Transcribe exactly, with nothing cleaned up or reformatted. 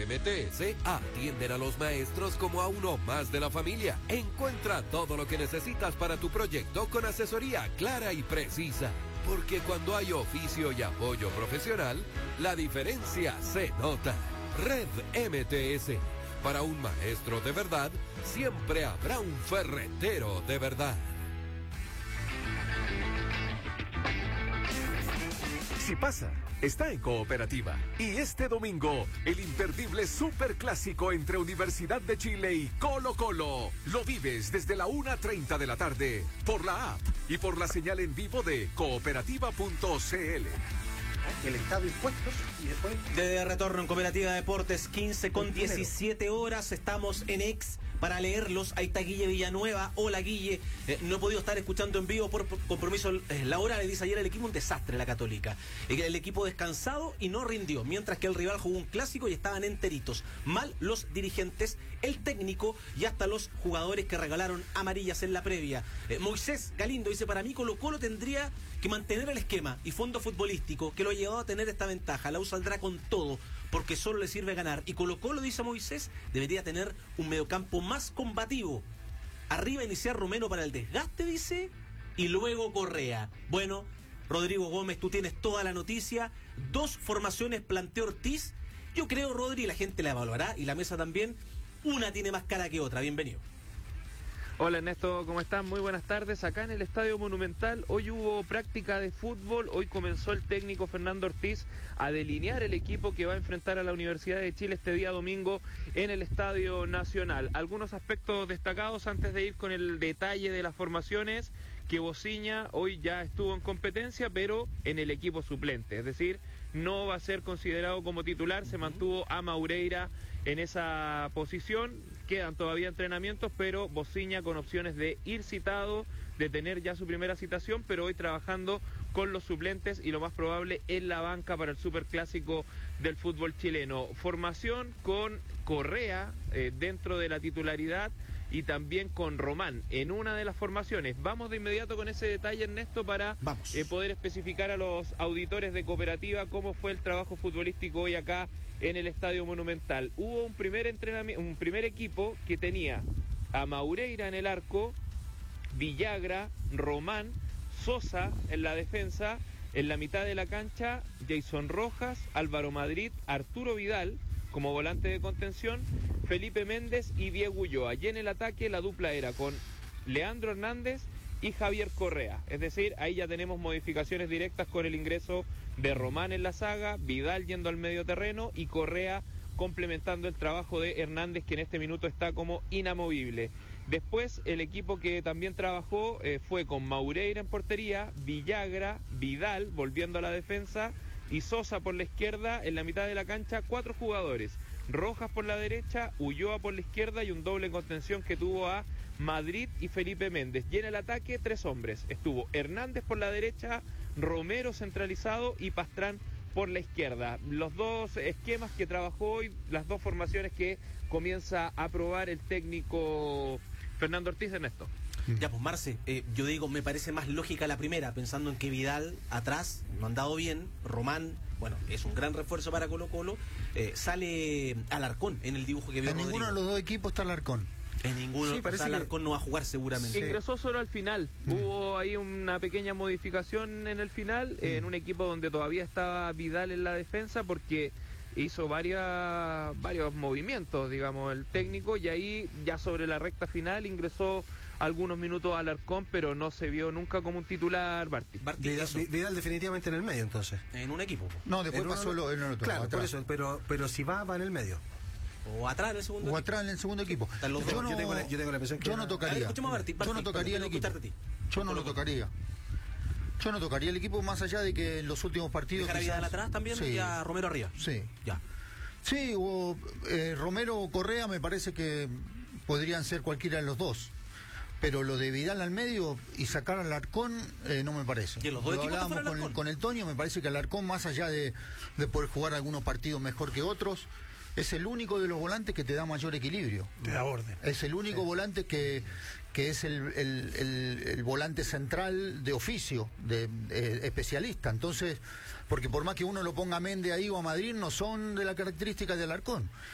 M T S atienden a los maestros como a uno más de la familia. Encuentra todo lo que necesitas para tu proyecto con asesoría clara y precisa. Porque cuando hay oficio y apoyo profesional, la diferencia se nota. Red M T S. Para un maestro de verdad, siempre habrá un ferretero de verdad. Si pasa, está en Cooperativa. Y este domingo, el imperdible superclásico entre Universidad de Chile y Colo Colo. Lo vives desde la una treinta de la tarde, por la app y por la señal en vivo de cooperativa punto c l. El Estado impuestos y después... De retorno en Cooperativa Deportes, quince con diecisiete horas, estamos en X para leerlos. Ahí está Guille Villanueva. Hola Guille, eh, no he podido estar escuchando en vivo por, por compromiso eh, laboral. Dice ayer el equipo un desastre, la Católica. El, el equipo descansado y no rindió, mientras que el rival jugó un clásico y estaban enteritos. Mal los dirigentes, el técnico y hasta los jugadores que regalaron amarillas en la previa. Eh, Moisés Galindo dice, para mí Colo Colo tendría que mantener el esquema y fondo futbolístico que lo ha llevado a tener esta ventaja. La U saldrá con todo porque solo le sirve ganar. Y Colo Colo, dice Moisés, debería tener un mediocampo más combativo. Arriba iniciar Romero para el desgaste, dice, y luego Correa. Bueno, Rodrigo Gómez, tú tienes toda la noticia. Dos formaciones planteó Ortiz. Yo creo, Rodri, la gente la evaluará y la mesa también. Una tiene más cara que otra. Bienvenido. Hola Ernesto, ¿cómo están? Muy buenas tardes. Acá en el Estadio Monumental hoy hubo práctica de fútbol. Hoy comenzó el técnico Fernando Ortiz a delinear el equipo que va a enfrentar a la Universidad de Chile este día domingo en el Estadio Nacional. Algunos aspectos destacados antes de ir con el detalle de las formaciones: que Bociña hoy ya estuvo en competencia, pero en el equipo suplente, es decir, no va a ser considerado como titular. Se mantuvo a Maureira en esa posición. Quedan todavía entrenamientos, pero Bociña con opciones de ir citado, de tener ya su primera citación, pero hoy trabajando con los suplentes y lo más probable en la banca para el superclásico del fútbol chileno. Formación con Correa eh, dentro de la titularidad y también con Román en una de las formaciones. Vamos de inmediato con ese detalle, Ernesto, para eh, poder especificar a los auditores de Cooperativa cómo fue el trabajo futbolístico hoy acá en el Estadio Monumental. Hubo un primer entrenamiento, un primer equipo que tenía a Maureira en el arco, Villagra, Román, Sosa en la defensa, en la mitad de la cancha Jason Rojas, Álvaro Madrid, Arturo Vidal como volante de contención, Felipe Méndez y Diego Ulloa. Y en el ataque la dupla era con Leandro Hernández y Javier Correa. Es decir, ahí ya tenemos modificaciones directas con el ingreso de Román en la saga, Vidal yendo al medio terreno y Correa complementando el trabajo de Hernández, que en este minuto está como inamovible. Después el equipo que también trabajó eh, fue con Maureira en portería, Villagra, Vidal volviendo a la defensa y Sosa por la izquierda. En la mitad de la cancha cuatro jugadores: Rojas por la derecha, Ulloa por la izquierda y un doble en contención que tuvo a Madrid y Felipe Méndez. Y en el ataque tres hombres: estuvo Hernández por la derecha, Romero centralizado y Pastrán por la izquierda. Los dos esquemas que trabajó hoy, las dos formaciones que comienza a probar el técnico Fernando Ortiz. Ernesto. Ya, pues Marce, eh, yo digo, me parece más lógica la primera, pensando en que Vidal atrás no ha andado bien, Román, bueno, es un gran refuerzo para Colo Colo, eh, sale Alarcón en el dibujo que vio En Rodrigo. ninguno de los dos equipos está Alarcón. En ninguno, Sí, parece o sea, que- Alarcón no va a jugar seguramente. Ingresó solo al final. Mm. Hubo ahí una pequeña modificación en el final, mm. eh, en un equipo donde todavía estaba Vidal en la defensa, porque hizo varias, varios movimientos, digamos, el técnico, y ahí ya sobre la recta final ingresó algunos minutos Alarcón, pero no se vio nunca como un titular Barty. Barty, Vidal, eso, Vidal definitivamente en el medio, entonces. en un equipo, po. No, después En pasó uno- lo- en el otro. Claro, atrás. por eso, pero, pero si va, va en el medio. O atrás en el segundo O equipo. atrás en el segundo equipo. Están los Yo dos. no, yo, tengo la, yo tengo la impresión que... yo no A ver, tocaría. escuchemos a Barty, Barty, Yo no tocaría el quiero equipo. escucharte a ti. Yo no lo Colo Colo. tocaría. Yo no tocaría el equipo, más allá de que en los últimos partidos. ¿Dejar a quizás- Vidal atrás también Sí. y a Romero arriba? Sí. Ya. Sí, o eh, Romero o Correa me parece que podrían ser cualquiera de los dos. Pero lo de Vidal al medio y sacar al Alarcón eh, no me parece. ¿Y en los dos Lo equipos hablábamos está fuera con, Alarcón? con el Toño, me parece que Alarcón, más allá de, de poder jugar algunos partidos mejor que otros, es el único de los volantes que te da mayor equilibrio. Te da orden. Es el único Sí. volante que, que es el, el, el, el volante central de oficio, de, de especialista. Entonces, porque por más que uno lo ponga a Méndez ahí o a Madrid, no son de la característica de Alarcón.